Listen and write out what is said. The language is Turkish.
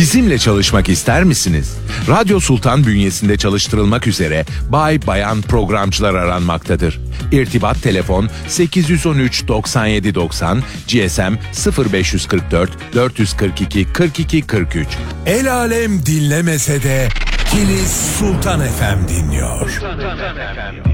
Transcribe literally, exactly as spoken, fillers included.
Bizimle çalışmak ister misiniz? Radyo Sultan bünyesinde çalıştırılmak üzere bay bayan programcılar aranmaktadır. İrtibat telefon sekiz yüz on üç doksan yedi doksan, G S M sıfır beş yüz kırk dört dört yüz kırk iki kırk iki kırk üç. El alem dinlemese de Kilis Sultan F M dinliyor.